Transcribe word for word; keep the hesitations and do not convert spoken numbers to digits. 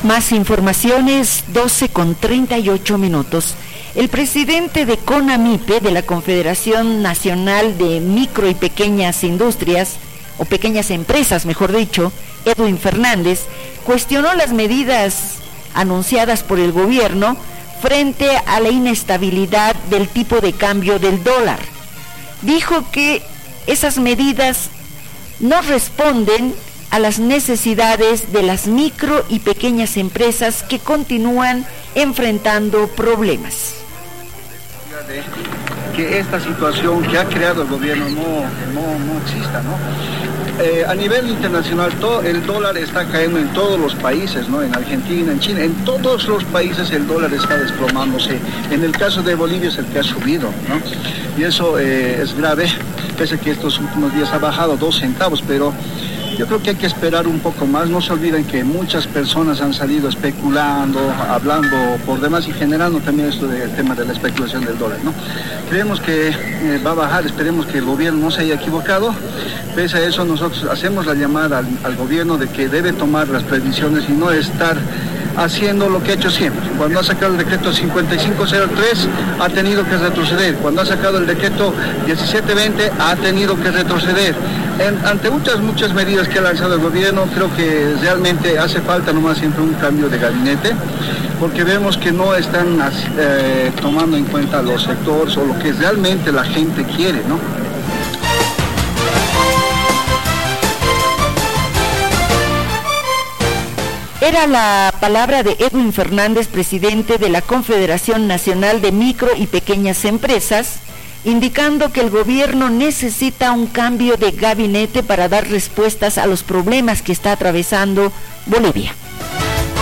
Más informaciones, doce con treinta y ocho minutos. El presidente de CONAMIPE, de la Confederación Nacional de Micro y Pequeñas Industrias, o Pequeñas Empresas, mejor dicho, Edwin Fernández, cuestionó las medidas anunciadas por el gobierno frente a la inestabilidad del tipo de cambio del dólar. Dijo que esas medidas no responden a las necesidades de las micro y pequeñas empresas que continúan enfrentando problemas. Que esta situación que ha creado el gobierno no, no, no exista, ¿no? Eh, a nivel internacional, todo el dólar está cayendo en todos los países, ¿no? En Argentina, en China, en todos los países el dólar está desplomándose. En el caso de Bolivia es el que ha subido, ¿no? Y eso eh, es grave, pese a que estos últimos días ha bajado dos centavos, pero yo creo que hay que esperar un poco más. No se olviden que muchas personas han salido especulando, hablando por demás y generando también esto del tema de la especulación del dólar, ¿no? Creemos que eh, va a bajar, esperemos que el gobierno no se haya equivocado. Pese a eso, nosotros hacemos la llamada al, al gobierno de que debe tomar las previsiones y no estar haciendo lo que ha hecho siempre. Cuando ha sacado el decreto cincuenta y cinco cero tres ha tenido que retroceder. Cuando ha sacado el decreto diecisiete veinte ha tenido que retroceder. En, ante muchas, muchas medidas que ha lanzado el gobierno, creo que realmente hace falta nomás siempre un cambio de gabinete, porque vemos que no están eh, tomando en cuenta los sectores o lo que realmente la gente quiere, ¿no? Era la palabra de Edwin Fernández, presidente de la Confederación Nacional de Micro y Pequeñas Empresas, indicando que el gobierno necesita un cambio de gabinete para dar respuestas a los problemas que está atravesando Bolivia.